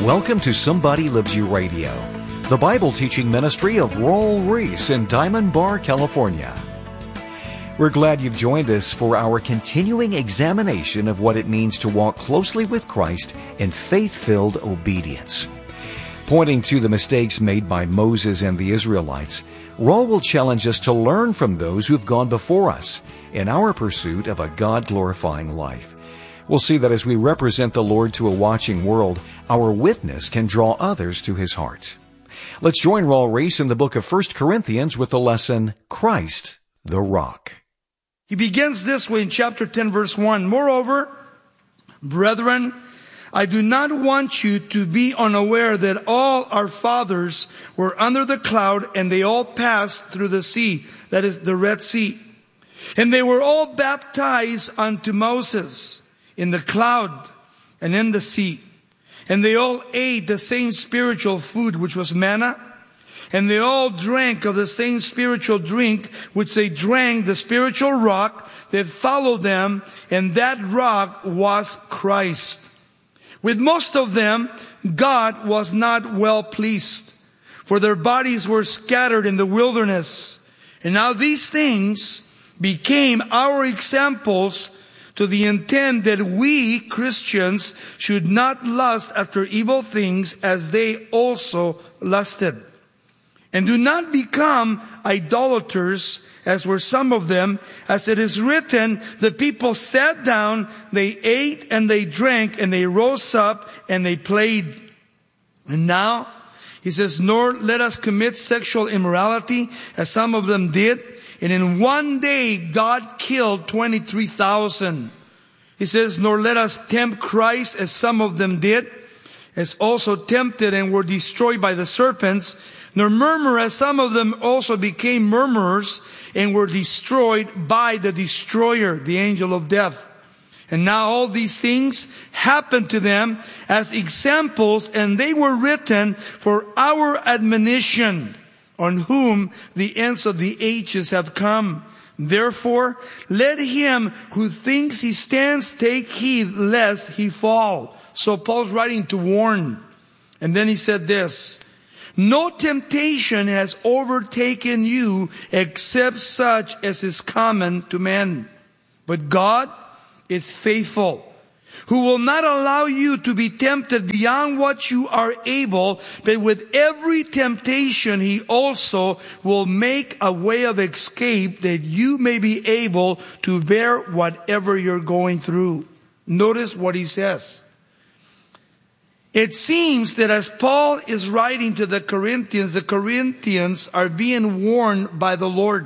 Welcome to Somebody Loves You Radio, the Bible teaching ministry of Raul Ries in Diamond Bar, California. We're glad you've joined us for our continuing examination of what it means to walk closely with Christ in faith-filled obedience. Pointing to the mistakes made by Moses and the Israelites, Raul will challenge us to learn from those who've gone before us in our pursuit of a God-glorifying life. We'll see that as we represent the Lord to a watching world, our witness can draw others to His heart. Let's join Raul Ries in the book of 1 Corinthians with the lesson, Christ the Rock. He begins this way in chapter 10, verse 1. Moreover, brethren, I do not want you to be unaware that all our fathers were under the cloud, and they all passed through the sea, that is the Red Sea. And they were all baptized unto Moses in the cloud and in the sea. And they all ate the same spiritual food, which was manna. And they all drank of the same spiritual drink, which they drank, the spiritual rock that followed them. And that rock was Christ. With most of them, God was not well pleased, for their bodies were scattered in the wilderness. And now these things became our examples, to the intent that we, Christians, should not lust after evil things as they also lusted. And do not become idolaters, as were some of them, as it is written, the people sat down, they ate and they drank, and they rose up and they played. And now, he says, nor let us commit sexual immorality, as some of them did. And in one day, God killed 23,000. He says, nor let us tempt Christ, as some of them did, as also tempted and were destroyed by the serpents. Nor murmur, as some of them also became murmurers and were destroyed by the destroyer, the angel of death. And now all these things happened to them as examples, and they were written for our admonition, on whom the ends of the ages have come. Therefore, let him who thinks he stands take heed lest he fall. So Paul's writing to warn. And then he said this, no temptation has overtaken you except such as is common to men. But God is faithful, who will not allow you to be tempted beyond what you are able, but with every temptation He also will make a way of escape, that you may be able to bear whatever you're going through. Notice what he says. It seems that as Paul is writing to the Corinthians are being warned by the Lord.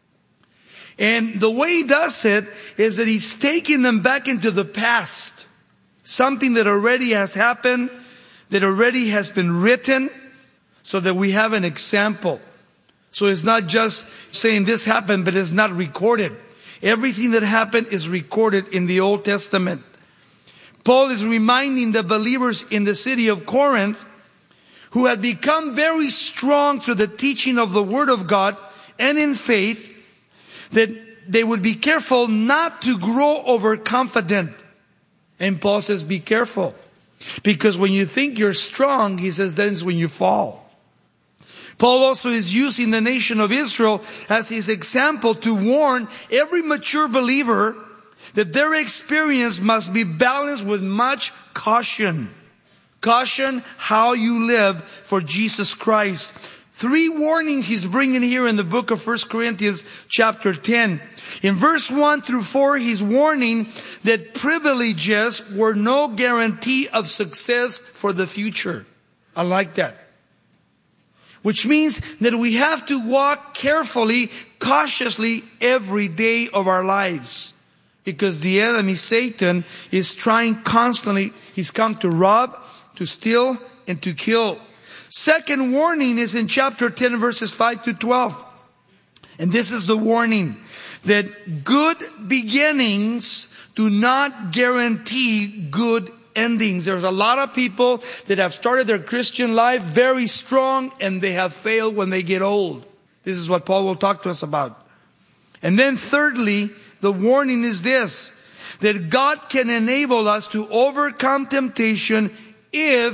And the way he does it is that he's taking them back into the past. Something that already has happened, that already has been written, so that we have an example. So it's not just saying this happened, but it's not recorded. Everything that happened is recorded in the Old Testament. Paul is reminding the believers in the city of Corinth, who had become very strong through the teaching of the Word of God and in faith, that they would be careful not to grow overconfident. And Paul says, be careful. Because when you think you're strong, he says, then is when you fall. Paul also is using the nation of Israel as his example to warn every mature believer that their experience must be balanced with much caution. Caution how you live for Jesus Christ. 3 warnings he's bringing here in the book of 1 Corinthians chapter 10. In verse 1 through 4, he's warning that privileges were no guarantee of success for the future. I like that. Which means that we have to walk carefully, cautiously every day of our lives. Because the enemy, Satan, is trying constantly. He's come to rob, to steal, and to kill. Second warning is in chapter 10, verses 5 to 12. And this is the warning, that good beginnings do not guarantee good endings. There's a lot of people that have started their Christian life very strong, and they have failed when they get old. This is what Paul will talk to us about. And then thirdly, the warning is this, that God can enable us to overcome temptation if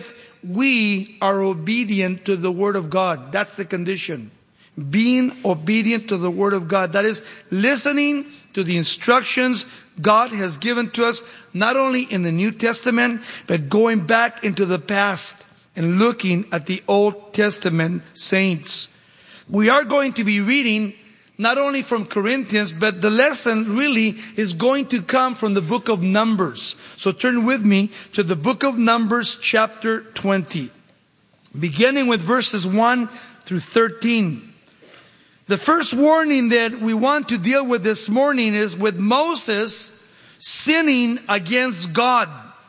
we are obedient to the Word of God. That's the condition. Being obedient to the Word of God. That is, listening to the instructions God has given to us, not only in the New Testament, but going back into the past and looking at the Old Testament saints. We are going to be reading not only from Corinthians, but the lesson really is going to come from the book of Numbers. So turn with me to the book of Numbers, chapter 20, beginning with verses 1 through 13. The first warning that we want to deal with this morning is with Moses sinning against God.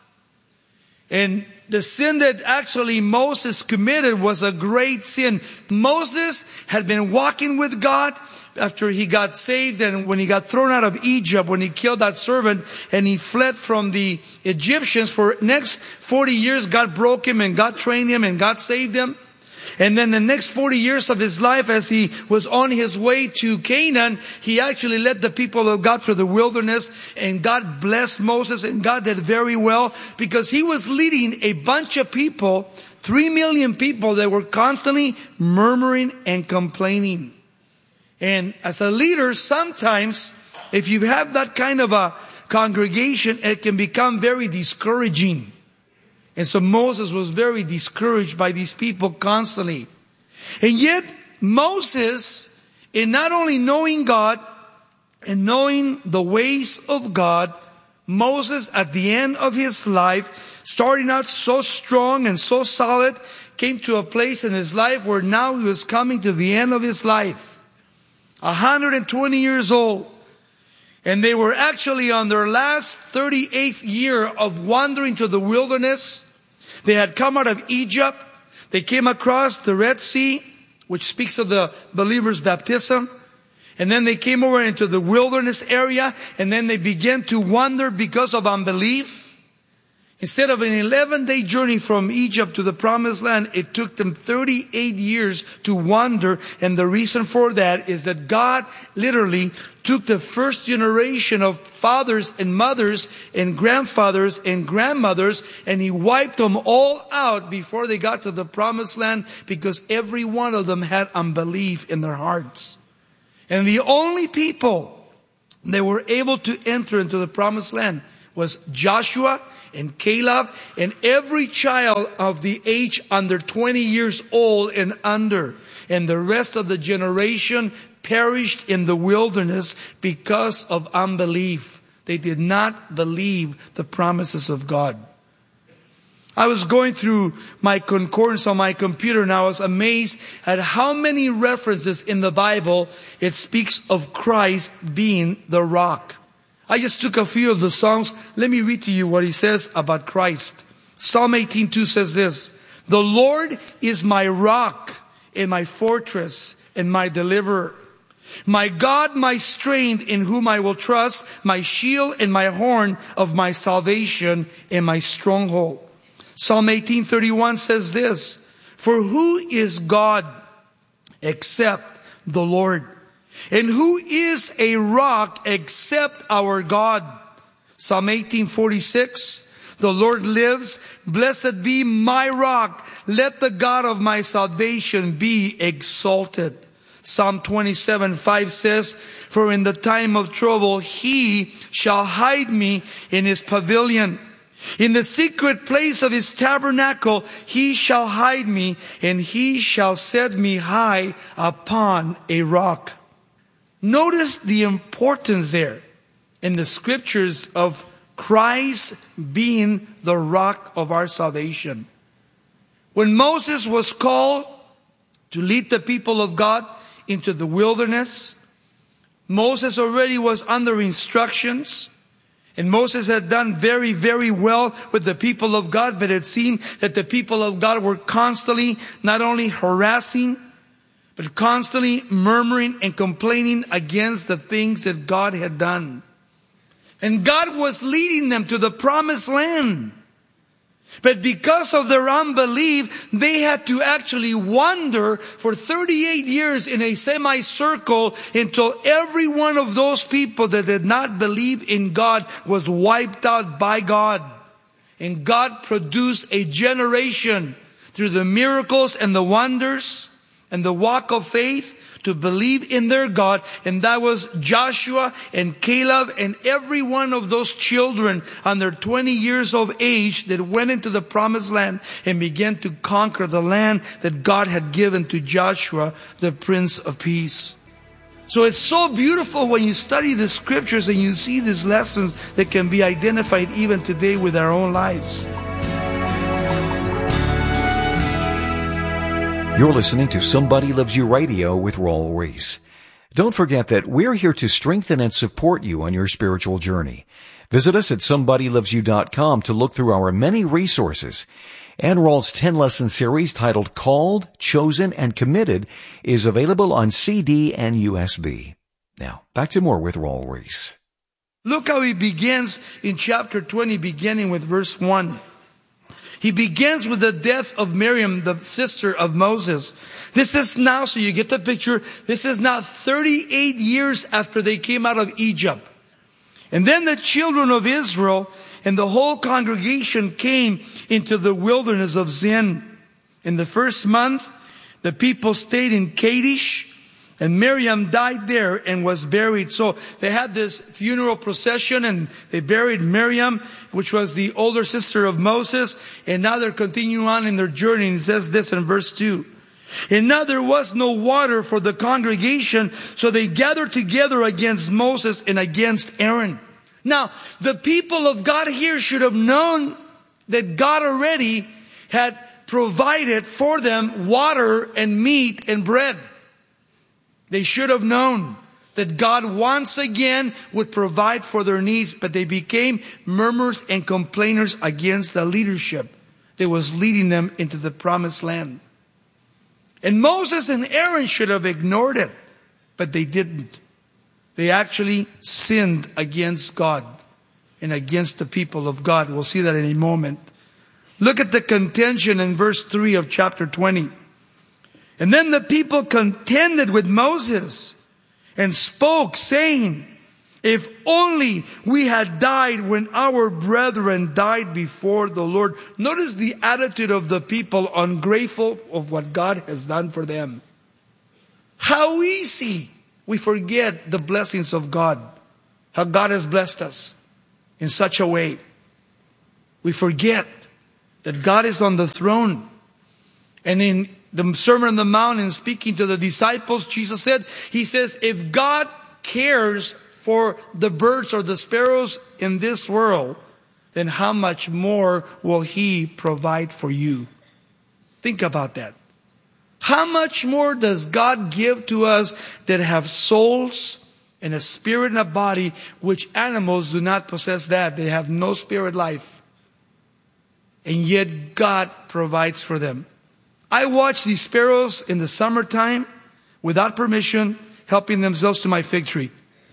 And the sin that actually Moses committed was a great sin. Moses had been walking with God after he got saved, and when he got thrown out of Egypt, when he killed that servant and he fled from the Egyptians for next 40 years, God broke him and God trained him and God saved him. And then the next 40 years of his life, as he was on his way to Canaan, he actually led the people of God through the wilderness, and God blessed Moses, and God did very well because he was leading a bunch of people, 3 million people that were constantly murmuring and complaining. And as a leader, sometimes if you have that kind of a congregation, it can become very discouraging. And so Moses was very discouraged by these people constantly. And yet Moses, in not only knowing God and knowing the ways of God, Moses at the end of his life, starting out so strong and so solid, came to a place in his life where now he was coming to the end of his life. 120 years old. And they were actually on their last 38th year of wandering to the wilderness. They had come out of Egypt. They came across the Red Sea, which speaks of the believer's baptism. And then they came over into the wilderness area. And then they began to wander because of unbelief. Instead of an 11-day journey from Egypt to the promised land, it took them 38 years to wander. And the reason for that is that God literally took the first generation of fathers and mothers and grandfathers and grandmothers, and He wiped them all out before they got to the promised land, because every one of them had unbelief in their hearts. And the only people that were able to enter into the promised land was Joshua and Caleb and every child of the age under 20 years old and under. And the rest of the generation perished in the wilderness because of unbelief. They did not believe the promises of God. I was going through my concordance on my computer, and I was amazed at how many references in the Bible it speaks of Christ being the rock. I just took a few of the songs. Let me read to you what he says about Christ. Psalm 18:2 says this: "The Lord is my rock and my fortress and my deliverer. My God, my strength, in whom I will trust, my shield and my horn of my salvation and my stronghold." Psalm 18:31 says this: "For who is God except the Lord? And who is a rock except our God?" Psalm 18:46, "The Lord lives. Blessed be my rock. Let the God of my salvation be exalted." Psalm 27:5 says, "For in the time of trouble He shall hide me in His pavilion. In the secret place of His tabernacle He shall hide me, and He shall set me high upon a rock." Notice the importance there in the scriptures of Christ being the rock of our salvation. When Moses was called to lead the people of God into the wilderness, Moses already was under instructions. And Moses had done very, very well with the people of God, but it seemed that the people of God were constantly not only harassing, but constantly murmuring and complaining against the things that God had done. And God was leading them to the promised land. But because of their unbelief, they had to actually wander for 38 years in a semicircle until every one of those people that did not believe in God was wiped out by God. And God produced a generation through the miracles and the wonders and the walk of faith to believe in their God. And that was Joshua and Caleb and every one of those children under 20 years of age that went into the promised land and began to conquer the land that God had given to Joshua, the Prince of Peace. So it's so beautiful when you study the scriptures and you see these lessons that can be identified even today with our own lives. You're listening to Somebody Loves You Radio with Raul Ries. Don't forget that we're here to strengthen and support you on your spiritual journey. Visit us at somebodylovesyou.com to look through our many resources. And Raul's 10-lesson series titled Called, Chosen, and Committed is available on CD and USB. Now, back to more with Raul Ries. Look how he begins in chapter 20, beginning with verse 1. He begins with the death of Miriam, the sister of Moses. This is now, so you get the picture, this is now 38 years after they came out of Egypt. And then the children of Israel and the whole congregation came into the wilderness of Zin. In the first month, the people stayed in Kadesh, and Miriam died there and was buried. So they had this funeral procession and they buried Miriam, which was the older sister of Moses. And now they're continuing on in their journey. And it says this in verse 2. And now there was no water for the congregation, so they gathered together against Moses and against Aaron. Now, the people of God here should have known that God already had provided for them water and meat and bread. They should have known that God once again would provide for their needs, but they became murmurers and complainers against the leadership that was leading them into the promised land. And Moses and Aaron should have ignored it, but they didn't. They actually sinned against God and against the people of God. We'll see that in a moment. Look at the contention in verse 3 of chapter 20. And then the people contended with Moses and spoke, saying, if only we had died when our brethren died before the Lord. Notice the attitude of the people, ungrateful of what God has done for them. How easy we forget the blessings of God. How God has blessed us in such a way. We forget that God is on the throne. And in the Sermon on the Mount, and speaking to the disciples, Jesus said, He says, if God cares for the birds or the sparrows in this world, then how much more will He provide for you? Think about that. How much more does God give to us that have souls and a spirit and a body, which animals do not possess that. They have no spirit life. And yet God provides for them. I watch these sparrows in the summertime, without permission, helping themselves to my fig tree.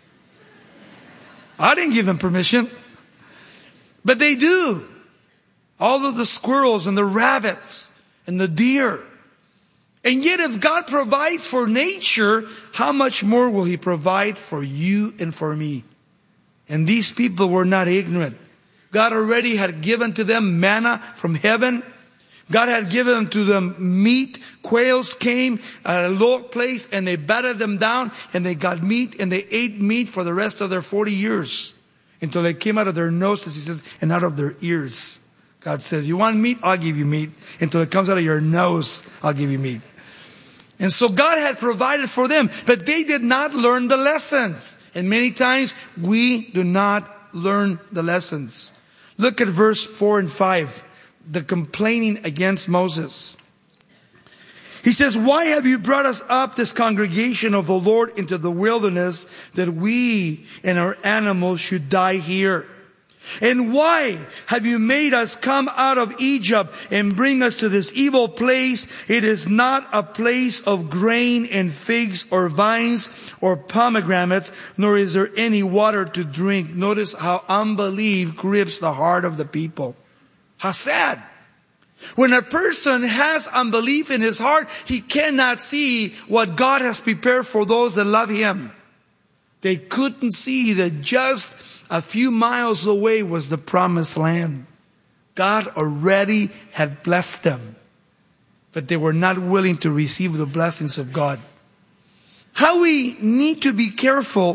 I didn't give them permission. But they do. All of the squirrels and the rabbits and the deer. And yet if God provides for nature, how much more will He provide for you and for me? And these people were not ignorant. God already had given to them manna from heaven. God had given to them meat. Quails came at a low place and they battered them down and they got meat and they ate meat for the rest of their 40 years. Until they came out of their noses, He says, and out of their ears. God says, you want meat? I'll give you meat. Until it comes out of your nose, I'll give you meat. And so God had provided for them, but they did not learn the lessons. And many times we do not learn the lessons. Look at verse 4 and 5. The complaining against Moses. He says, why have you brought us up, this congregation of the Lord, into the wilderness, that we and our animals should die here? And why have you made us come out of Egypt and bring us to this evil place? It is not a place of grain and figs or vines or pomegranates, nor is there any water to drink. Notice how unbelief grips the heart of the people. How sad. When a person has unbelief in his heart, he cannot see what God has prepared for those that love Him. They couldn't see that just a few miles away was the promised land. God already had blessed them. but they were not willing to receive the blessings of God. How we need to be careful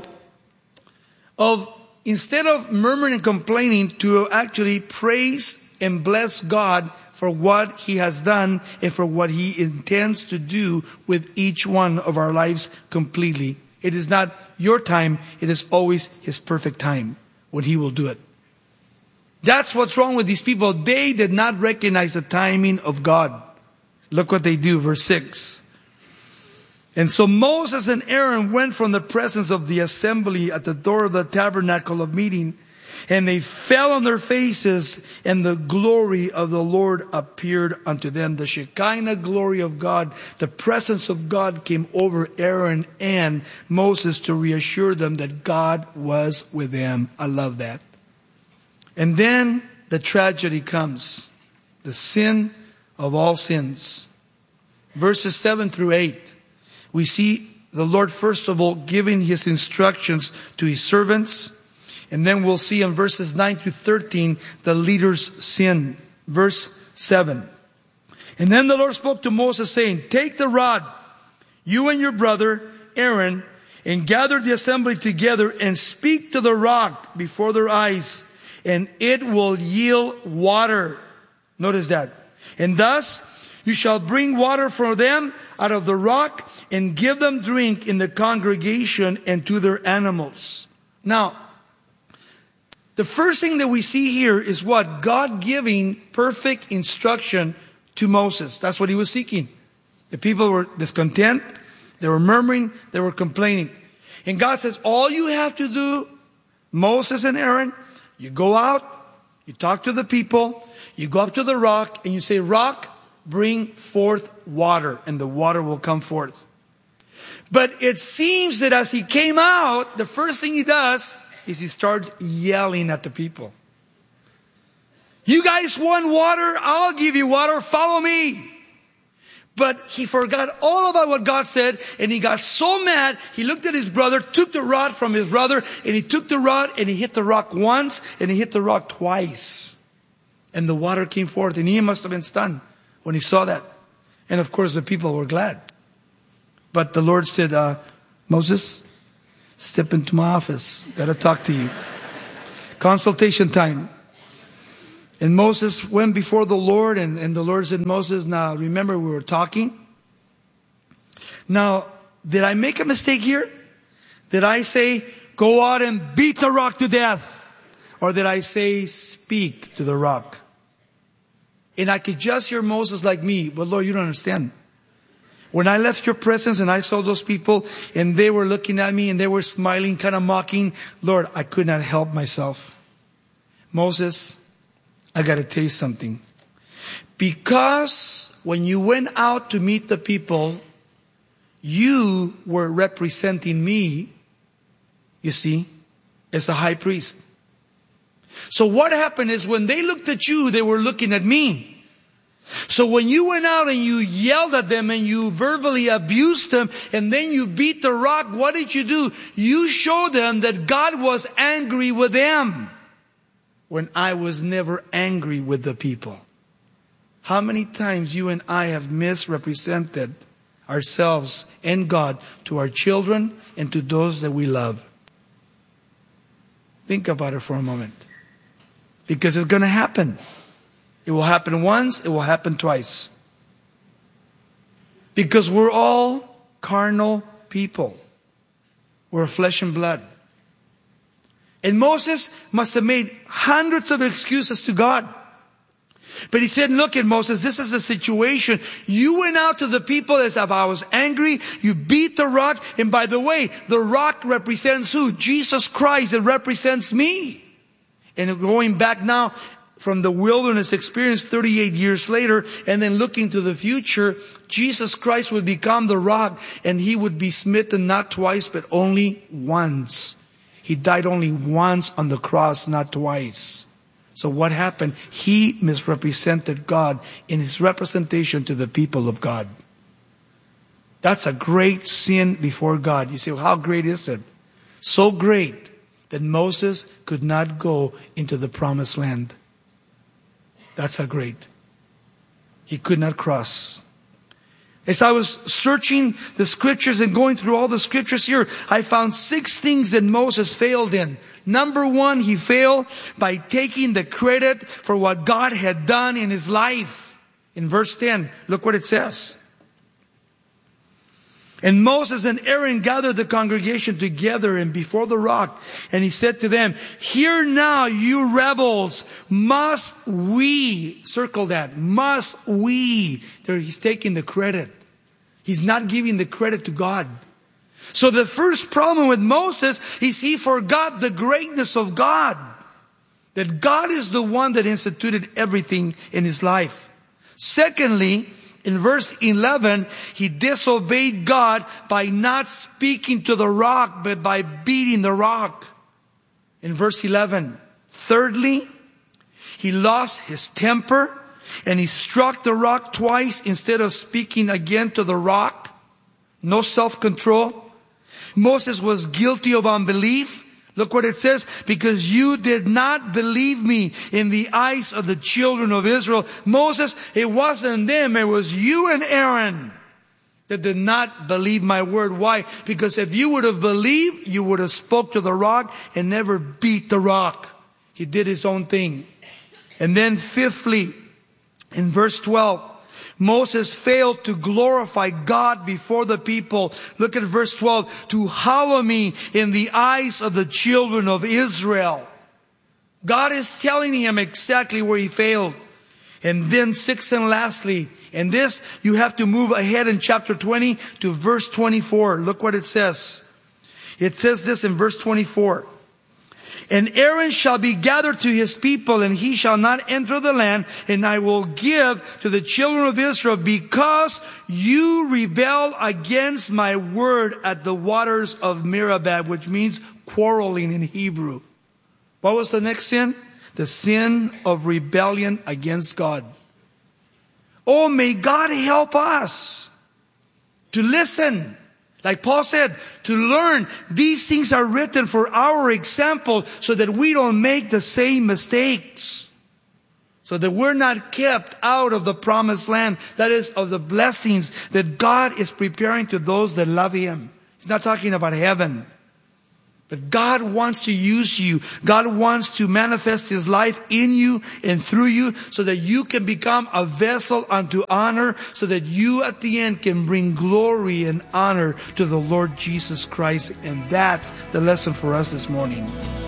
of, instead of murmuring and complaining, to actually praise and bless God for what He has done and for what He intends to do with each one of our lives completely. It is not your time, it is always His perfect time when He will do it. That's what's wrong with these people. They did not recognize the timing of God. Look what they do, verse 6. And so Moses and Aaron went from the presence of the assembly at the door of the tabernacle of meeting, and they fell on their faces, and the glory of the Lord appeared unto them. The Shekinah glory of God, the presence of God came over Aaron and Moses to reassure them that God was with them. I love that. And then the tragedy comes. The sin of all sins. Verses 7 through 8. We see the Lord, first of all, giving His instructions to His servants. And then we'll see in verses 9 through 13, the leader's sin. Verse 7. And then the Lord spoke to Moses, saying, take the rod, you and your brother Aaron, and gather the assembly together, and speak to the rock before their eyes, and it will yield water. Notice that. And thus you shall bring water for them out of the rock, and give them drink in the congregation and to their animals. Now, the first thing that we see here is what? God giving perfect instruction to Moses. That's what He was seeking. The people were discontent. They were murmuring. They were complaining. And God says, all you have to do, Moses and Aaron, you go out, you talk to the people, you go up to the rock, and you say, rock, bring forth water, and the water will come forth. But it seems that as he came out, the first thing he does is he starts yelling at the people. You guys want water? I'll give you water. Follow me. But he forgot all about what God said, and he got so mad, he looked at his brother, took the rod from his brother, and he took the rod and he hit the rock once, and he hit the rock twice. And the water came forth, and he must have been stunned when he saw that. And of course the people were glad. But the Lord said, Moses, step into my office. Got to talk to you. Consultation time. And Moses went before the Lord, and the Lord said, Moses, now remember we were talking. Now, did I make a mistake here? Did I say, go out and beat the rock to death? Or did I say, speak to the rock? And I could just hear Moses like me, but Lord, you don't understand. When I left your presence and I saw those people and they were looking at me and they were smiling, kind of mocking, Lord, I could not help myself. Moses, I got to tell you something. Because when you went out to meet the people, you were representing me, you see, as a high priest. So what happened is when they looked at you, they were looking at me. So when you went out and you yelled at them and you verbally abused them and then you beat the rock, what did you do? You showed them that God was angry with them when I was never angry with the people. How many times you and I have misrepresented ourselves and God to our children and to those that we love? Think about it for a moment. Because it's going to happen. It will happen once, it will happen twice. Because we're all carnal people. We're flesh and blood. And Moses must have made hundreds of excuses to God. But he said, look at Moses, this is the situation. You went out to the people as if I was angry. You beat the rock. And by the way, the rock represents who? Jesus Christ. It represents me. And going back now from the wilderness experience 38 years later, and then looking to the future, Jesus Christ would become the rock, and He would be smitten not twice, but only once. He died only once on the cross, not twice. So what happened? He misrepresented God in His representation to the people of God. That's a great sin before God. You say, well, how great is it? So great that Moses could not go into the promised land. That's how great. He could not cross. As I was searching the scriptures and going through all the scriptures here, I found 6 things that Moses failed in. Number 1, he failed by taking the credit for what God had done in his life. In verse 10, look what it says. And Moses and Aaron gathered the congregation together and before the rock. And he said to them, "Hear now, you rebels, must we," circle that, must we. There, he's taking the credit. He's not giving the credit to God. So the first problem with Moses is he forgot the greatness of God. That God is the one that instituted everything in his life. Secondly, in verse 11, he disobeyed God by not speaking to the rock, but by beating the rock. In verse 11. Thirdly, he lost his temper and he struck the rock twice instead of speaking again to the rock. No self-control. Moses was guilty of unbelief. Look what it says. Because you did not believe me in the eyes of the children of Israel. Moses, it wasn't them. It was you and Aaron that did not believe my word. Why? Because if you would have believed, you would have spoke to the rock and never beat the rock. He did his own thing. And then fifthly, in verse 12, Moses failed to glorify God before the people. Look at verse 12. To hallow me in the eyes of the children of Israel. God is telling him exactly where he failed. And then sixth and lastly, and this you have to move ahead in chapter 20 to verse 24. Look what it says. It says this in verse 24. And Aaron shall be gathered to his people, and he shall not enter the land, and I will give to the children of Israel, because you rebelled against my word at the waters of Meribah, which means quarreling in Hebrew. What was the next sin? The sin of rebellion against God. Oh, may God help us to listen. Like Paul said, to learn. These things are written for our example so that we don't make the same mistakes. So that we're not kept out of the promised land. That is, of the blessings that God is preparing to those that love Him. He's not talking about heaven. But God wants to use you. God wants to manifest His life in you and through you so that you can become a vessel unto honor, so that you at the end can bring glory and honor to the Lord Jesus Christ. And that's the lesson for us this morning.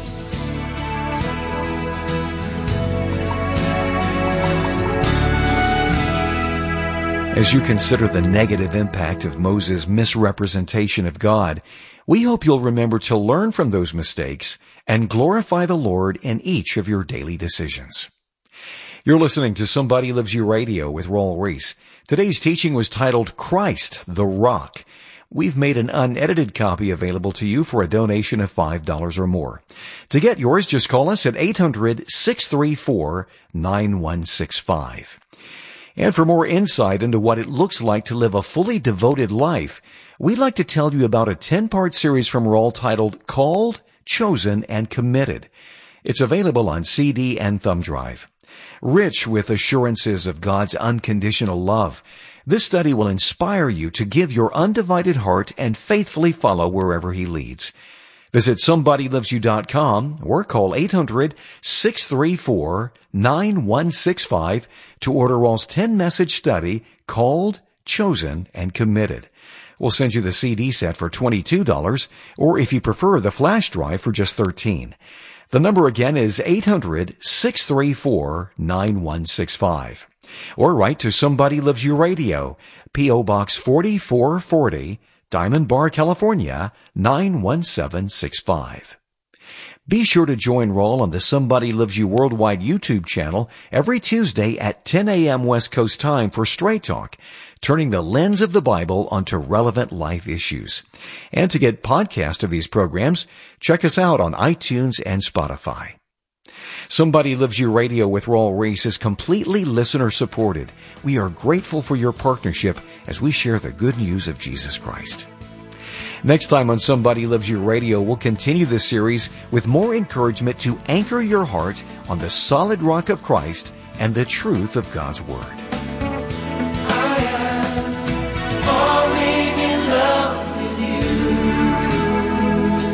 As you consider the negative impact of Moses' misrepresentation of God, we hope you'll remember to learn from those mistakes and glorify the Lord in each of your daily decisions. You're listening to Somebody Loves You Radio with Raul Ries. Today's teaching was titled Christ, the Rock. We've made an unedited copy available to you for a donation of $5 or more. To get yours, just call us at 800-634-9165. And for more insight into what it looks like to live a fully devoted life, we'd like to tell you about a 10-part series from Raul titled Called, Chosen, and Committed. It's available on CD and thumb drive. Rich with assurances of God's unconditional love, this study will inspire you to give your undivided heart and faithfully follow wherever He leads. Visit SomebodyLovesYou.com or call 800-634-9165 to order Raul's 10-message study called, Chosen, and Committed. We'll send you the CD set for $22, or if you prefer, the flash drive for just $13. The number again is 800-634-9165. Or write to Somebody Loves You Radio, P.O. Box 4440, Diamond Bar, California, 91765. Be sure to join Raul on the Somebody Loves You Worldwide YouTube channel every Tuesday at 10 a.m. West Coast time for Straight Talk, turning the lens of the Bible onto relevant life issues. And to get podcasts of these programs, check us out on iTunes and Spotify. Somebody Loves You Radio with Raul Ries is completely listener-supported. We are grateful for your partnership as we share the good news of Jesus Christ. Next time on Somebody Loves You Radio, we'll continue this series with more encouragement to anchor your heart on the solid rock of Christ and the truth of God's Word. I am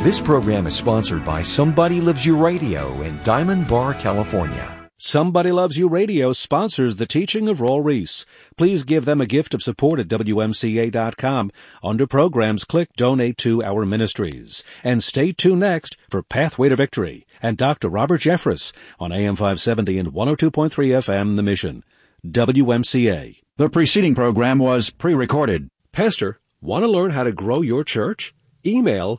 This program is sponsored by Somebody Loves You Radio in Diamond Bar, California. Somebody Loves You Radio sponsors the teaching of Raul Ries. Please give them a gift of support at WMCA.com. Under programs, click Donate to Our Ministries. And stay tuned next for Pathway to Victory and Dr. Robert Jeffress on AM 570 and 102.3 FM, The Mission. WMCA. The preceding program was pre-recorded. Pastor, want to learn how to grow your church? Email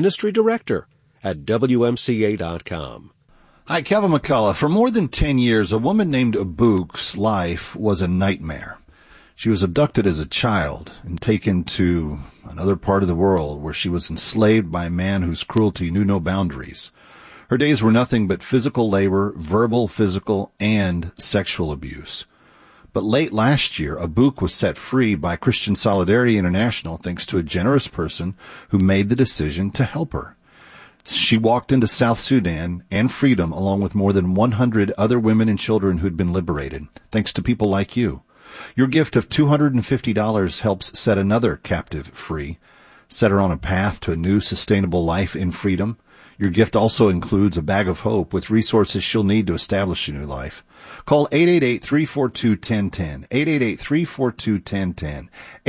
ministrydirector@WMCA.com. Hi, Kevin McCullough. For more than 10 years, a woman named Abouk's life was a nightmare. She was abducted as a child and taken to another part of the world where she was enslaved by a man whose cruelty knew no boundaries. Her days were nothing but physical labor, verbal, physical, and sexual abuse. But late last year, Abouk was set free by Christian Solidarity International thanks to a generous person who made the decision to help her. She walked into South Sudan and freedom along with more than 100 other women and children who'd been liberated, thanks to people like you. Your gift of $250 helps set another captive free, set her on a path to a new sustainable life in freedom. Your gift also includes a bag of hope with resources she'll need to establish a new life. Call 888-342-1010, 888-342-1010,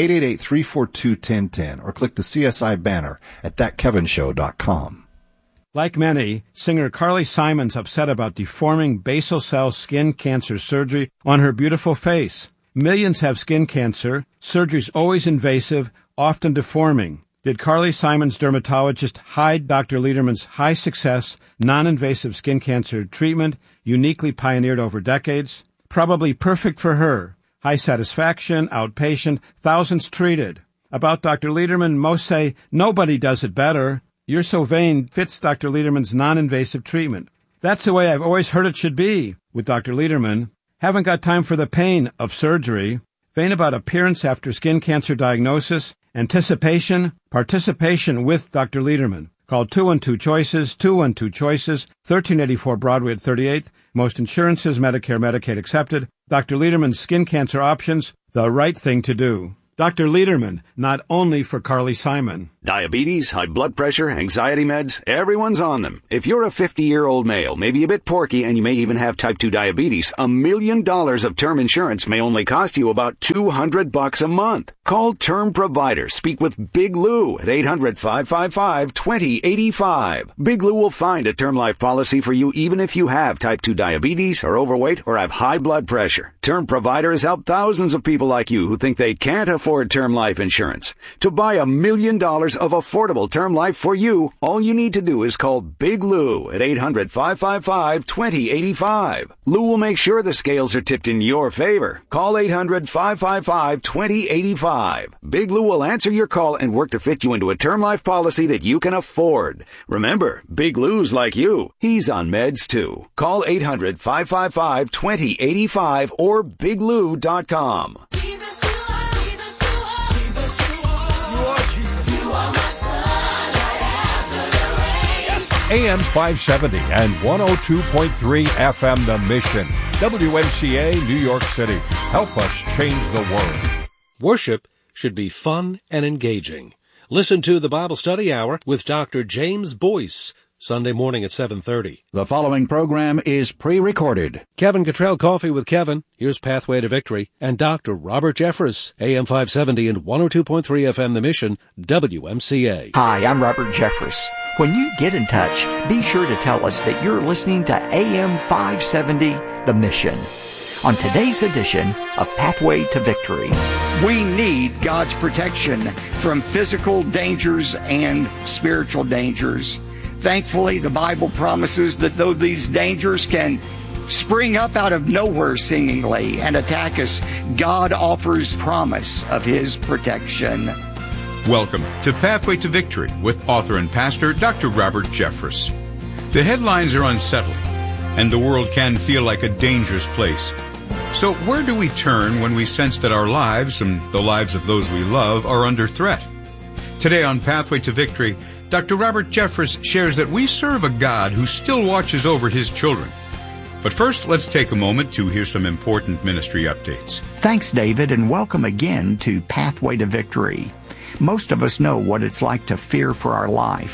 888-342-1010, or click the CSI banner at thatkevinshow.com. Like many, singer Carly Simon's upset about deforming basal cell skin cancer surgery on her beautiful face. Millions have skin cancer. Surgery's always invasive, often deforming. Did Carly Simon's dermatologist hide Dr. Lederman's high-success, non-invasive skin cancer treatment, uniquely pioneered over decades? Probably perfect for her. High satisfaction, outpatient, thousands treated. About Dr. Lederman, most say, nobody does it better. You're So Vain fits Dr. Lederman's non-invasive treatment. That's the way I've always heard it should be with Dr. Lederman. Haven't got time for the pain of surgery. Vain about appearance after skin cancer diagnosis. Anticipation, participation with Dr. Lederman. Call 212-CHOICES, 212-CHOICES, 1384 Broadway at 38th. Most insurances, Medicare, Medicaid accepted. Dr. Lederman's skin cancer options, the right thing to do. Dr. Lederman, not only for Carly Simon. Diabetes, high blood pressure, anxiety meds, everyone's on them. If you're a 50-year-old male, maybe a bit porky, and you may even have type 2 diabetes, $1 million of term insurance may only cost you about $200 a month. Call Term Provider. Speak with Big Lou at 800-555-2085. Big Lou will find a term life policy for you even if you have type 2 diabetes, are overweight, or have high blood pressure. Term Provider has helped thousands of people like you who think they can't afford term life insurance. To buy $1 million of affordable term life for you, all you need to do is call Big Lou at 800-555-2085. Lou will make sure the scales are tipped in your favor. Call 800-555-2085. Big Lou will answer your call and work to fit you into a term life policy that you can afford. Remember, Big Lou's like you. He's on meds too. Call 800-555-2085 or biglou.com. AM 570 and 102.3 FM The Mission. WMCA, New York City. Help us change the world. Worship should be fun and engaging. Listen to the Bible Study Hour with Dr. James Boyce, Sunday morning at 7:30. The following program is pre-recorded. Kevin Cottrell Coffee with Kevin. Here's Pathway to Victory. And Dr. Robert Jeffress, AM 570 and 102.3 FM The Mission, WMCA. Hi, I'm Robert Jeffress. When you get in touch, be sure to tell us that you're listening to AM 570 The Mission. On today's edition of Pathway to Victory, we need God's protection from physical dangers and spiritual dangers. Thankfully, the Bible promises that though these dangers can spring up out of nowhere seemingly and attack us, God offers promise of His protection. Welcome to Pathway to Victory with author and pastor Dr. Robert Jeffress. The headlines are unsettling, and the world can feel like a dangerous place. So where do we turn when we sense that our lives and the lives of those we love are under threat? Today on Pathway to Victory, Dr. Robert Jeffress shares that we serve a God who still watches over His children. But first, let's take a moment to hear some important ministry updates. Thanks, David, and welcome again to Pathway to Victory. Most of us know what it's like to fear for our life.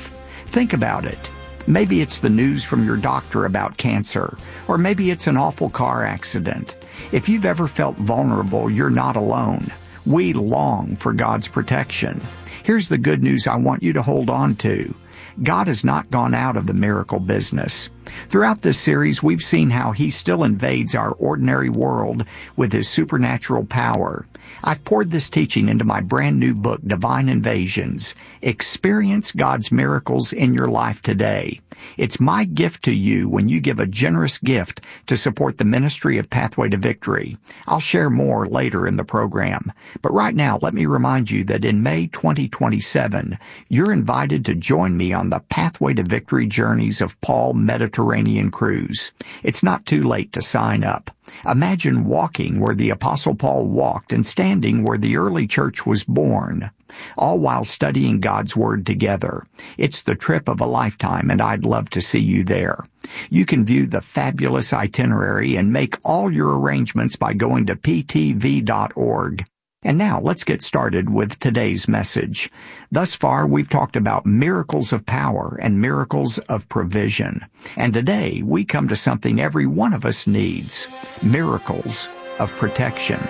Think about it. Maybe it's the news from your doctor about cancer, or maybe it's an awful car accident. If you've ever felt vulnerable, you're not alone. We long for God's protection. Here's the good news I want you to hold on to. God has not gone out of the miracle business. Throughout this series, we've seen how He still invades our ordinary world with His supernatural power. I've poured this teaching into my brand new book, Divine Invasions. Experience God's miracles in your life today. It's my gift to you when you give a generous gift to support the ministry of Pathway to Victory. I'll share more later in the program. But right now, let me remind you that in May 2027, you're invited to join me on the Pathway to Victory Journeys of Paul Mediterranean Cruise. It's not too late to sign up. Imagine walking where the Apostle Paul walked and standing where the early church was born, all while studying God's Word together. It's the trip of a lifetime, and I'd love to see you there. You can view the fabulous itinerary and make all your arrangements by going to ptv.org. And now let's get started with today's message. Thus far, we've talked about miracles of power and miracles of provision. And today, we come to something every one of us needs: miracles of protection.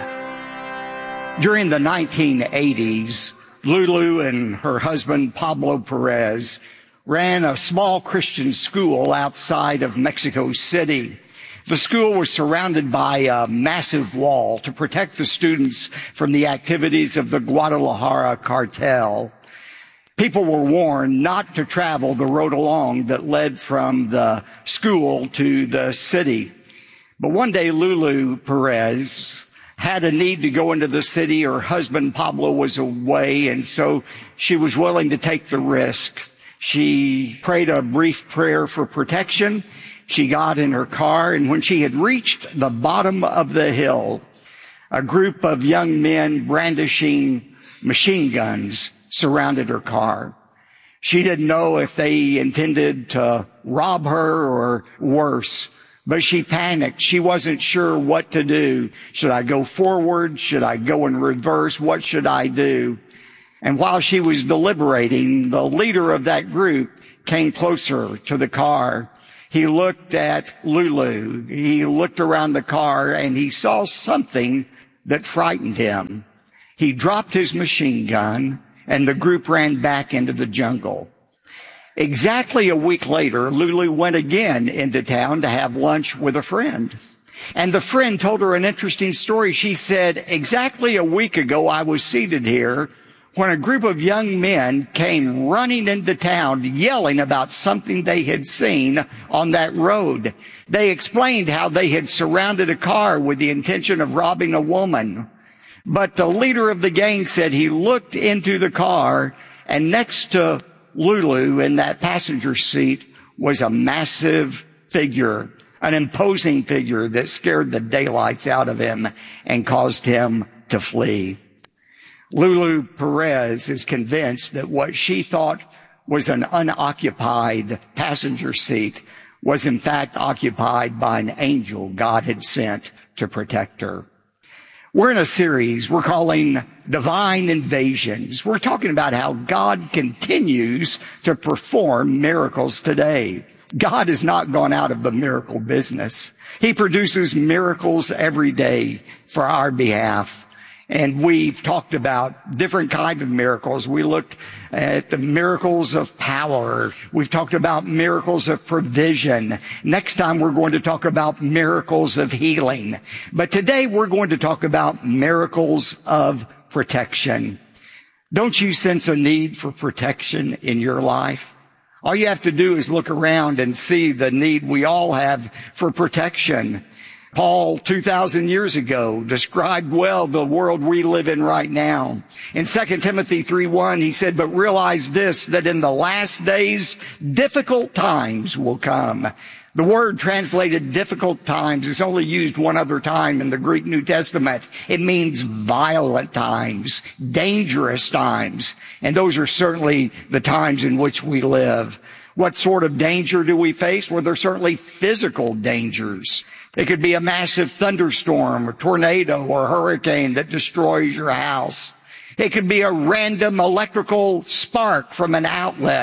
During the 1980s, Lulu and her husband, Pablo Perez, ran a small Christian school outside of Mexico City. The school was surrounded by a massive wall to protect the students from the activities of the Guadalajara cartel. People were warned not to travel the road along that led from the school to the city. But one day, Lulu Perez had a need to go into the city. Her husband, Pablo, was away, and so she was willing to take the risk. She prayed a brief prayer for protection. She got in her car, and when she had reached the bottom of the hill, a group of young men brandishing machine guns surrounded her car. She didn't know if they intended to rob her or worse, but she panicked. She wasn't sure what to do. Should I go forward? Should I go in reverse? What should I do? And while she was deliberating, the leader of that group came closer to the car. He looked at Lulu. He looked around the car, and he saw something that frightened him. He dropped his machine gun, and the group ran back into the jungle. Exactly a week later, Lulu went again into town to have lunch with a friend. And the friend told her an interesting story. She said, exactly a week ago, I was seated here when a group of young men came running into town yelling about something they had seen on that road. They explained how they had surrounded a car with the intention of robbing a woman. But the leader of the gang said he looked into the car, and next to Lulu in that passenger seat was a massive figure, an imposing figure that scared the daylights out of him and caused him to flee. Lulu Perez is convinced that what she thought was an unoccupied passenger seat was in fact occupied by an angel God had sent to protect her. We're in a series we're calling Divine Invasions. We're talking about how God continues to perform miracles today. God has not gone out of the miracle business. He produces miracles every day for our behalf. And we've talked about different kinds of miracles. We looked at the miracles of power. We've talked about miracles of provision. Next time we're going to talk about miracles of healing. But today we're going to talk about miracles of protection. Don't you sense a need for protection in your life? All you have to do is look around and see the need we all have for protection. Paul, 2,000 years ago, described well the world we live in right now. In 2 Timothy 3:1, he said, but realize this, that in the last days, difficult times will come. The word translated difficult times is only used one other time in the Greek New Testament. It means violent times, dangerous times. And those are certainly the times in which we live. What sort of danger do we face? Well, there's certainly physical dangers. It could be a massive thunderstorm, a tornado, or hurricane that destroys your house. It could be a random electrical spark from an outlet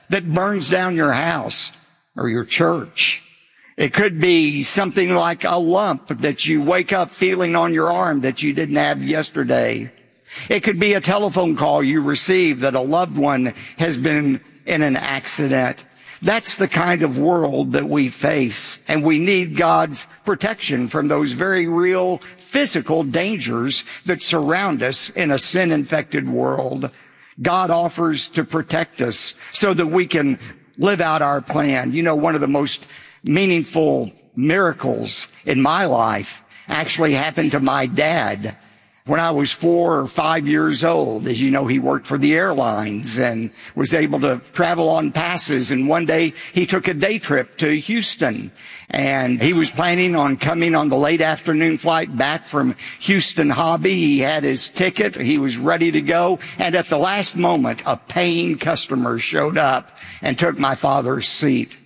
that burns down your house or your church. It could be something like a lump that you wake up feeling on your arm that you didn't have yesterday. It could be a telephone call you receive that a loved one has been in an accident. That's the kind of world that we face, and we need God's protection from those very real physical dangers that surround us in a sin-infected world. God offers to protect us so that we can live out our plan. You know, one of the most meaningful miracles in my life actually happened to my dad. When I was 4 or 5 years old, as you know, he worked for the airlines and was able to travel on passes. And one day he took a day trip to Houston, and he was planning on coming on the late afternoon flight back from Houston Hobby. He had his ticket. He was ready to go. And at the last moment, a paying customer showed up and took my father's seat.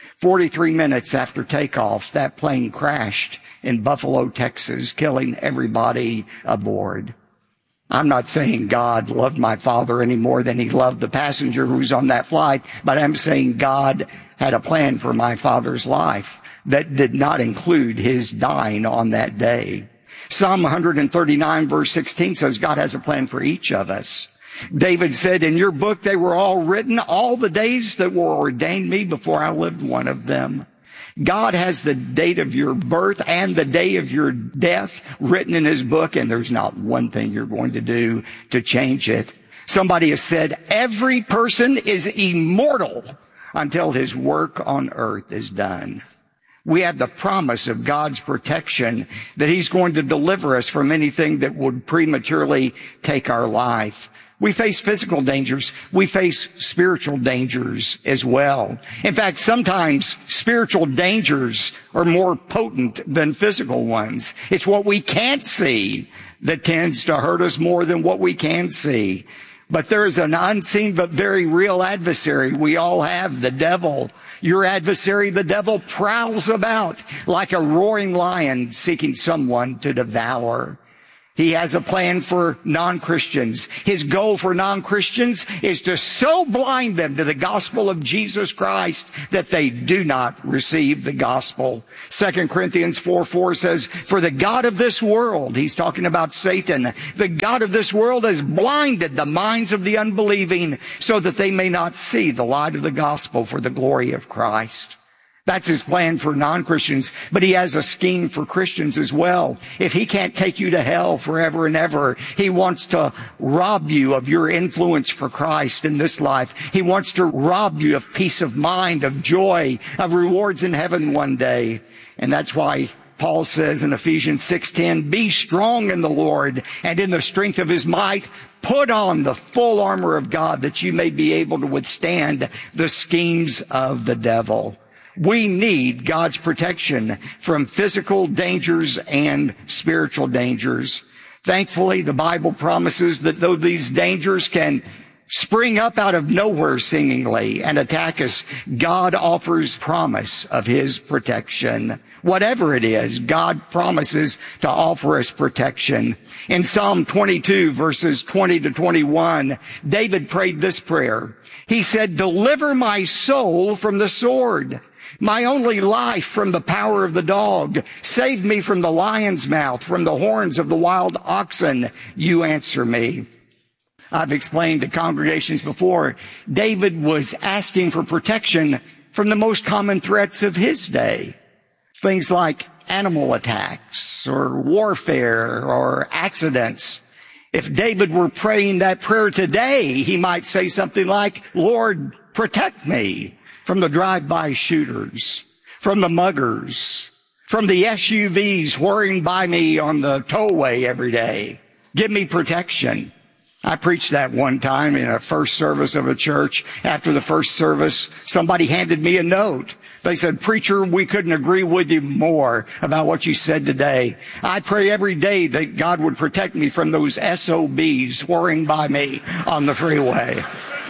43 minutes after takeoff, that plane crashed in Buffalo, Texas, killing everybody aboard. I'm not saying God loved my father any more than he loved the passenger who was on that flight, but I'm saying God had a plan for my father's life that did not include his dying on that day. Psalm 139 verse 16 says God has a plan for each of us. David said, in your book they were all written, all the days that were ordained me before I lived one of them. God has the date of your birth and the day of your death written in his book, and there's not one thing you're going to do to change it. Somebody has said, every person is immortal until his work on earth is done. We have the promise of God's protection that he's going to deliver us from anything that would prematurely take our life. We face physical dangers. We face spiritual dangers as well. In fact, sometimes spiritual dangers are more potent than physical ones. It's what we can't see that tends to hurt us more than what we can see. But there is an unseen but very real adversary. We all have the devil. Your adversary, the devil, prowls about like a roaring lion seeking someone to devour. He has a plan for non-Christians. His goal for non-Christians is to so blind them to the gospel of Jesus Christ that they do not receive the gospel. 2 Corinthians 4:4 says, for the God of this world, he's talking about Satan, the God of this world has blinded the minds of the unbelieving so that they may not see the light of the gospel for the glory of Christ. That's his plan for non-Christians, but he has a scheme for Christians as well. If he can't take you to hell forever and ever, he wants to rob you of your influence for Christ in this life. He wants to rob you of peace of mind, of joy, of rewards in heaven one day. And that's why Paul says in Ephesians 6:10, be strong in the Lord and in the strength of his might. Put on the full armor of God that you may be able to withstand the schemes of the devil. We need God's protection from physical dangers and spiritual dangers. Thankfully, the Bible promises that though these dangers can spring up out of nowhere seemingly and attack us, God offers promise of his protection. Whatever it is, God promises to offer us protection. In Psalm 22, verses 20 to 21, David prayed this prayer. He said, deliver my soul from the sword, my only life from the power of the dog. Save me from the lion's mouth, from the horns of the wild oxen. You answer me. I've explained to congregations before, David was asking for protection from the most common threats of his day. Things like animal attacks or warfare or accidents. If David were praying that prayer today, he might say something like, Lord, protect me from the drive-by shooters, from the muggers, from the SUVs whirring by me on the tollway every day. Give me protection. I preached that one time in a first service of a church. After the first service, somebody handed me a note. They said, preacher, we couldn't agree with you more about what you said today. I pray every day that God would protect me from those SOBs whirring by me on the freeway.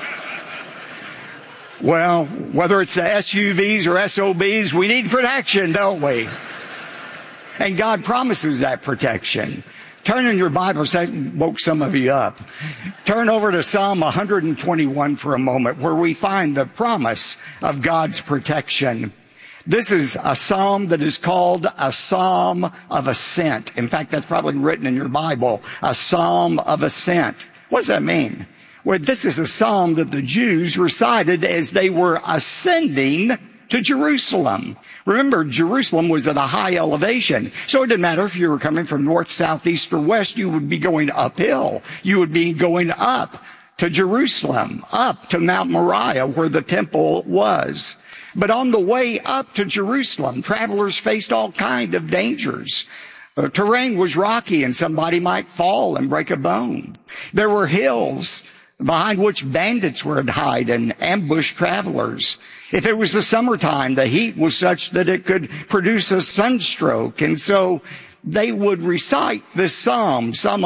Well, whether it's the SUVs or SOBs, we need protection, don't we? And God promises that protection. Turn in your Bibles, that woke some of you up. Turn over to Psalm 121 for a moment, where we find the promise of God's protection. This is a psalm that is called a psalm of ascent. In fact, that's probably written in your Bible, a psalm of ascent. What does that mean? Well, this is a psalm that the Jews recited as they were ascending to Jerusalem. Remember, Jerusalem was at a high elevation, so it didn't matter if you were coming from north, south, east, or west, you would be going uphill. You would be going up to Jerusalem, up to Mount Moriah, where the temple was. But on the way up to Jerusalem, travelers faced all kinds of dangers. The terrain was rocky, and somebody might fall and break a bone. There were hills behind which bandits would hide and ambush travelers. If it was the summertime, the heat was such that it could produce a sunstroke. And so they would recite this psalm, Psalm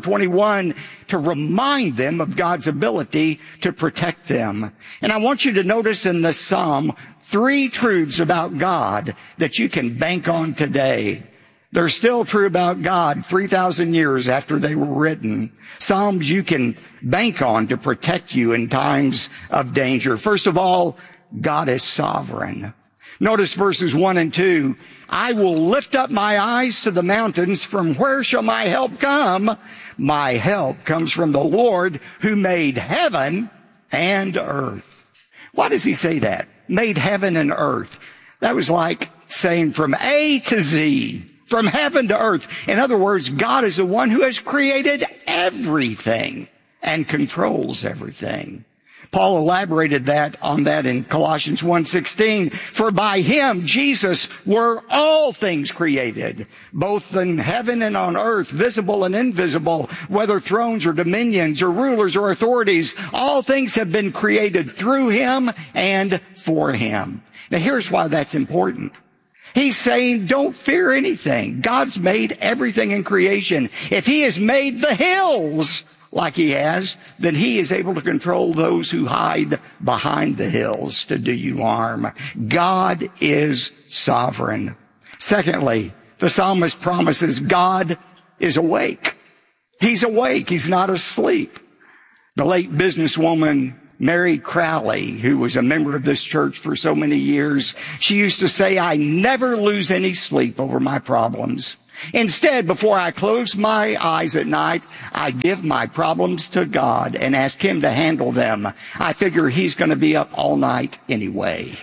121, to remind them of God's ability to protect them. And I want you to notice in this psalm 3 truths about God that you can bank on today. They're still true about God 3,000 years after they were written. Psalms you can bank on to protect you in times of danger. First of all, God is sovereign. Notice verses 1 and 2. I will lift up my eyes to the mountains. From where shall my help come? My help comes from the Lord who made heaven and earth. Why does he say that? Made heaven and earth. That was like saying from A to Z, from heaven to earth. In other words, God is the one who has created everything and controls everything. Paul elaborated on that in Colossians 1:16. For by him, Jesus, were all things created, both in heaven and on earth, visible and invisible, whether thrones or dominions or rulers or authorities. All things have been created through him and for him. Now here's why that's important. He's saying, don't fear anything. God's made everything in creation. If he has made the hills like he has, then he is able to control those who hide behind the hills to do you harm. God is sovereign. Secondly, the psalmist promises God is awake. He's awake. He's not asleep. The late businesswoman Mary Crowley, who was a member of this church for so many years, she used to say, I never lose any sleep over my problems. Instead, before I close my eyes at night, I give my problems to God and ask him to handle them. I figure he's going to be up all night anyway.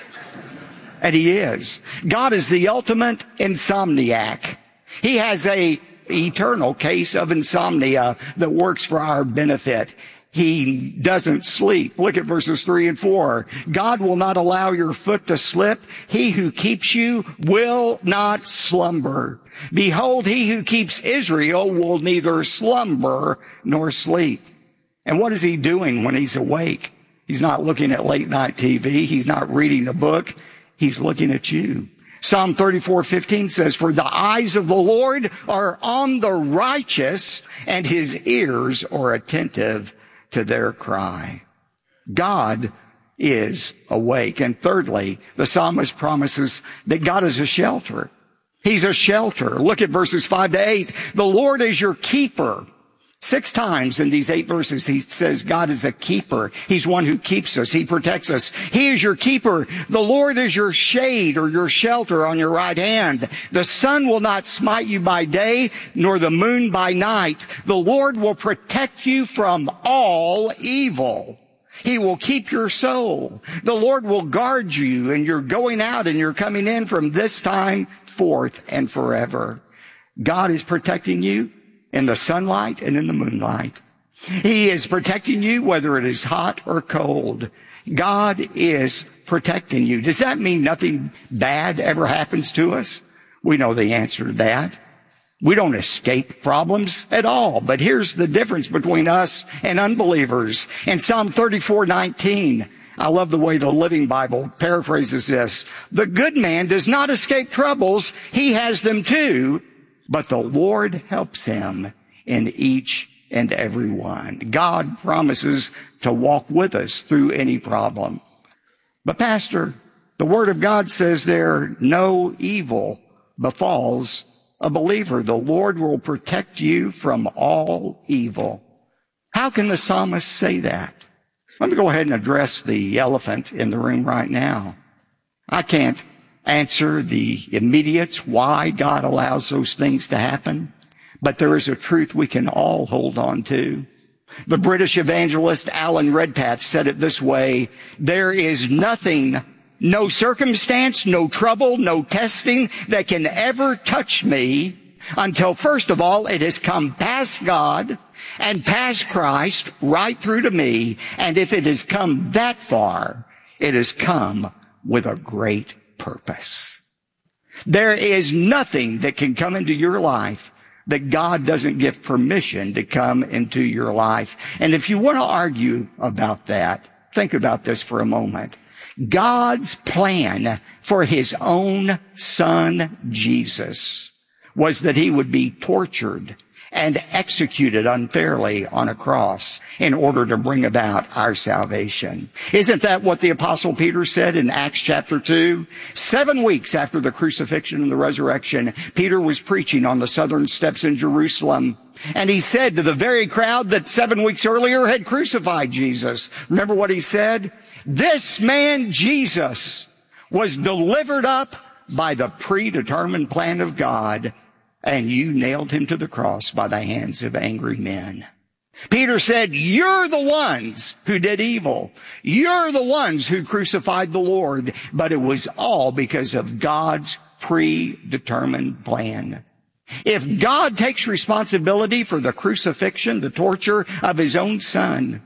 And he is. God is the ultimate insomniac. He has an eternal case of insomnia that works for our benefit. He doesn't sleep. Look at verses 3 and 4. God will not allow your foot to slip. He who keeps you will not slumber. Behold, he who keeps Israel will neither slumber nor sleep. And what is he doing when he's awake? He's not looking at late night TV. He's not reading a book. He's looking at you. Psalm 34:15 says, for the eyes of the Lord are on the righteous, and his ears are attentive to their cry. God is awake. And thirdly, the psalmist promises that God is a shelter. He's a shelter. Look at verses 5 to 8. The Lord is your keeper. 6 times in these 8 verses, he says God is a keeper. He's one who keeps us. He protects us. He is your keeper. The Lord is your shade or your shelter on your right hand. The sun will not smite you by day, nor the moon by night. The Lord will protect you from all evil. He will keep your soul. The Lord will guard you, and you're going out and you're coming in from this time forth and forever. God is protecting you in the sunlight and in the moonlight. He is protecting you whether it is hot or cold. God is protecting you. Does that mean nothing bad ever happens to us? We know the answer to that. We don't escape problems at all. But here's the difference between us and unbelievers. In Psalm 34:19, I love the way the Living Bible paraphrases this. The good man does not escape troubles. He has them too. But the Lord helps him in each and every one. God promises to walk with us through any problem. But Pastor, the Word of God says there, no evil befalls a believer, the Lord will protect you from all evil. How can the psalmist say that? Let me go ahead and address the elephant in the room right now. I can't answer the immediate why God allows those things to happen, but there is a truth we can all hold on to. The British evangelist Alan Redpath said it this way: there is nothing, no circumstance, no trouble, no testing that can ever touch me until, first of all, it has come past God and past Christ right through to me. And if it has come that far, it has come with a great purpose. There is nothing that can come into your life that God doesn't give permission to come into your life. And if you want to argue about that, think about this for a moment. God's plan for his own son, Jesus, was that he would be tortured and executed unfairly on a cross in order to bring about our salvation. Isn't that what the Apostle Peter said in Acts chapter 2? 7 weeks after the crucifixion and the resurrection, Peter was preaching on the southern steps in Jerusalem. And he said to the very crowd that 7 weeks earlier had crucified Jesus, remember what he said? This man, Jesus, was delivered up by the predetermined plan of God, and you nailed him to the cross by the hands of angry men. Peter said, you're the ones who did evil. You're the ones who crucified the Lord. But it was all because of God's predetermined plan. If God takes responsibility for the crucifixion, the torture of his own son,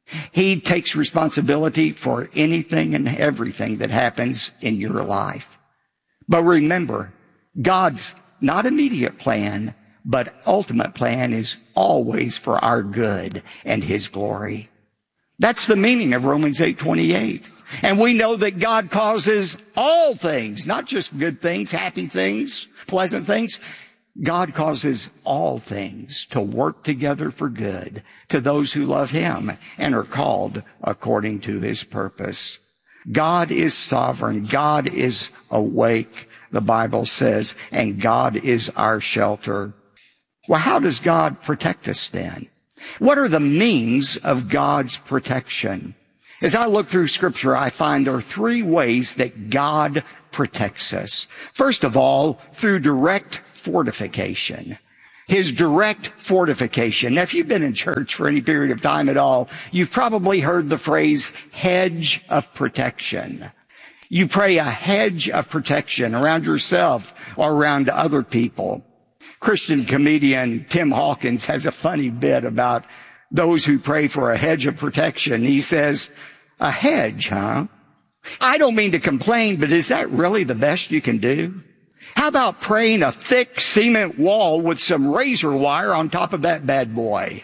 he takes responsibility for anything and everything that happens in your life. But remember, God's not immediate plan, but ultimate plan is always for our good and his glory. That's the meaning of Romans 8:28. And we know that God causes all things, not just good things, happy things, pleasant things. God causes all things to work together for good to those who love him and are called according to his purpose. God is sovereign. God is awake, the Bible says, and God is our shelter. Well, how does God protect us then? What are the means of God's protection? As I look through Scripture, I find there are 3 ways that God protects us. First of all, through direct fortification. His direct fortification. Now, if you've been in church for any period of time at all, you've probably heard the phrase hedge of protection. You pray a hedge of protection around yourself or around other people. Christian comedian Tim Hawkins has a funny bit about those who pray for a hedge of protection. He says, a hedge, huh? I don't mean to complain, but is that really the best you can do? How about praying a thick cement wall with some razor wire on top of that bad boy?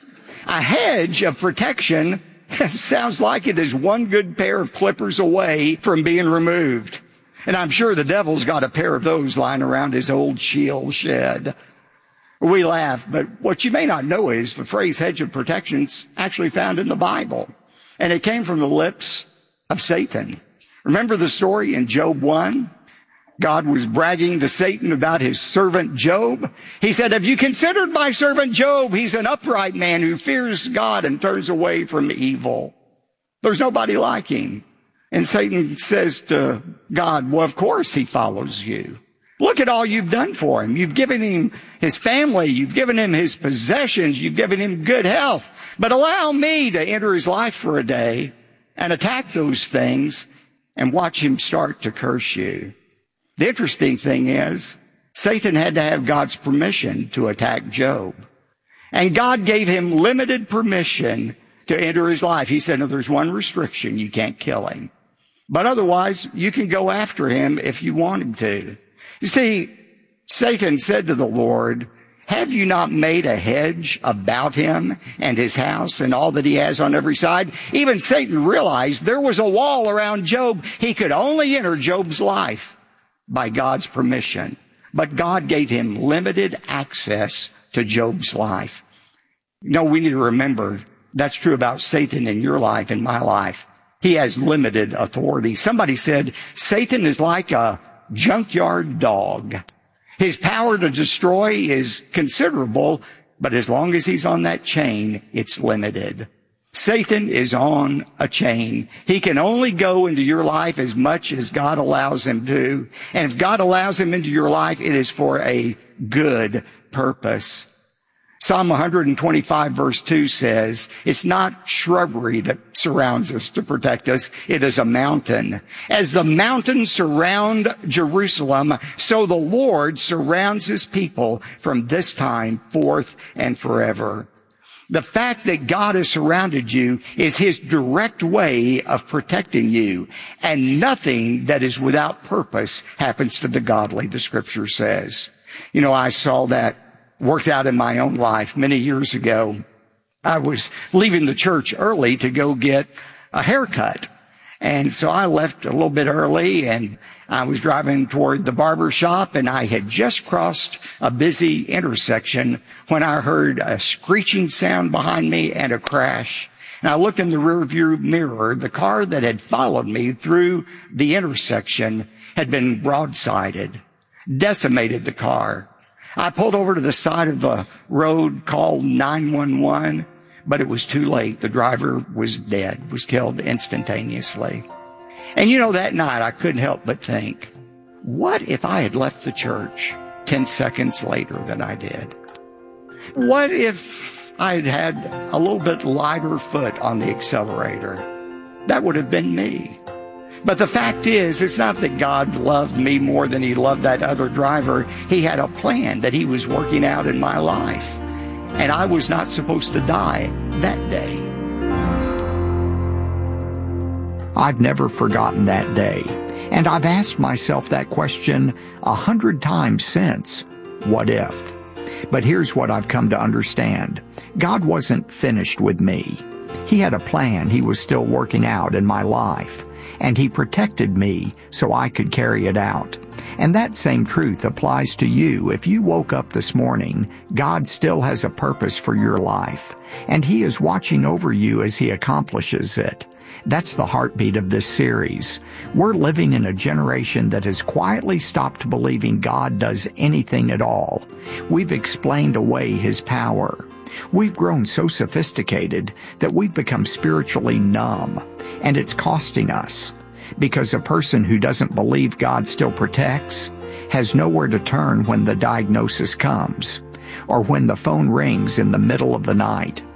A hedge of protection sounds like it is one good pair of clippers away from being removed. And I'm sure the devil's got a pair of those lying around his old shield shed. We laugh, but what you may not know is the phrase hedge of protection's actually found in the Bible. And it came from the lips of Satan. Remember the story in Job 1? God was bragging to Satan about his servant Job. He said, have you considered my servant Job? He's an upright man who fears God and turns away from evil. There's nobody like him. And Satan says to God, well, of course he follows you. Look at all you've done for him. You've given him his family. You've given him his possessions. You've given him good health. But allow me to enter his life for a day and attack those things and watch him start to curse you. The interesting thing is, Satan had to have God's permission to attack Job. And God gave him limited permission to enter his life. He said, no, there's one restriction. You can't kill him. But otherwise, you can go after him if you want him to. You see, Satan said to the Lord, have you not made a hedge about him and his house and all that he has on every side? Even Satan realized there was a wall around Job. He could only enter Job's life by God's permission. But God gave him limited access to Job's life. No, we need to remember that's true about Satan in your life, in my life. He has limited authority. Somebody said Satan is like a junkyard dog. His power to destroy is considerable, but as long as he's on that chain, it's limited. Satan is on a chain. He can only go into your life as much as God allows him to. And if God allows him into your life, it is for a good purpose. Psalm 125 verse 2 says, it's not shrubbery that surrounds us to protect us. It is a mountain. As the mountains surround Jerusalem, so the Lord surrounds his people from this time forth and forever. The fact that God has surrounded you is his direct way of protecting you. And nothing that is without purpose happens to the godly, the scripture says. You know, I saw that worked out in my own life many years ago. I was leaving the church early to go get a haircut. And so I left a little bit early, and I was driving toward the barber shop, and I had just crossed a busy intersection when I heard a screeching sound behind me and a crash. And I looked in the rearview mirror. The car that had followed me through the intersection had been broadsided, decimated the car. I pulled over to the side of the road, called 911, but it was too late. The driver was dead, was killed instantaneously. And you know, that night I couldn't help but think, what if I had left the church 10 seconds later than I did? What if I had had a little bit lighter foot on the accelerator? That would have been me. But the fact is, it's not that God loved me more than he loved that other driver. He had a plan that he was working out in my life. And I was not supposed to die that day. I've never forgotten that day. And I've asked myself that question 100 times since. What if? But here's what I've come to understand. God wasn't finished with me. He had a plan he was still working out in my life. And he protected me so I could carry it out. And that same truth applies to you. If you woke up this morning, God still has a purpose for your life, and he is watching over you as he accomplishes it. That's the heartbeat of this series. We're living in a generation that has quietly stopped believing God does anything at all. We've explained away his power. We've grown so sophisticated that we've become spiritually numb, and it's costing us. Because a person who doesn't believe God still protects has nowhere to turn when the diagnosis comes, or when the phone rings in the middle of the night.